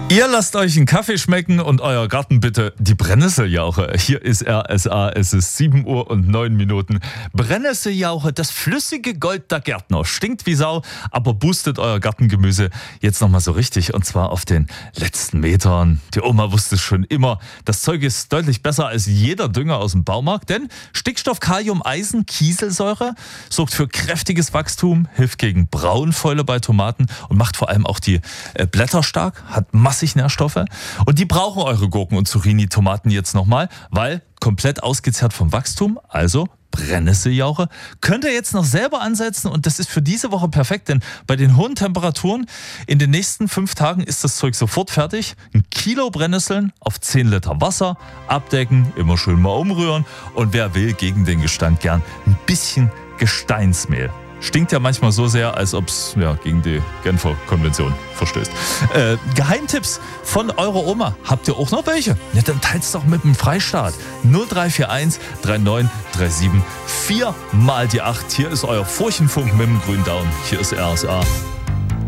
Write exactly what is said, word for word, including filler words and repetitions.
Ihr lasst euch einen Kaffee schmecken und euer Garten bitte die Brennnesseljauche. Hier ist R S A, es ist sieben Uhr und neun Minuten. Brennnesseljauche, das flüssige Gold der Gärtner. Stinkt wie Sau, aber boostet euer Gartengemüse jetzt nochmal so richtig. Und zwar auf den letzten Metern. Die Oma wusste es schon immer. Das Zeug ist deutlich besser als jeder Dünger aus dem Baumarkt. Denn Stickstoff, Kalium, Eisen, Kieselsäure sorgt für kräftiges Wachstum, hilft gegen Braunfäule bei Tomaten und macht vor allem auch die äh, Blätter stark, hat massig Nährstoffe. Und die brauchen eure Gurken und Zucchini-Tomaten jetzt nochmal, weil komplett ausgezehrt vom Wachstum, also Brennnesseljauche, könnt ihr jetzt noch selber ansetzen und das ist für diese Woche perfekt, denn bei den hohen Temperaturen in den nächsten fünf Tagen ist das Zeug sofort fertig. Ein Kilo Brennnesseln auf zehn Liter Wasser, abdecken, immer schön mal umrühren und wer will, gegen den Gestank gern ein bisschen Gesteinsmehl. Stinkt ja manchmal so sehr, als ob es ja, gegen die Genfer Konvention verstößt. Äh, Geheimtipps von eurer Oma. Habt ihr auch noch welche? Ja, dann teilt's doch mit dem Freistaat. null drei vier eins drei neun drei sieben vier mal die acht. Hier ist euer Furchenfunk mit dem grünen Daumen. Hier ist R S A.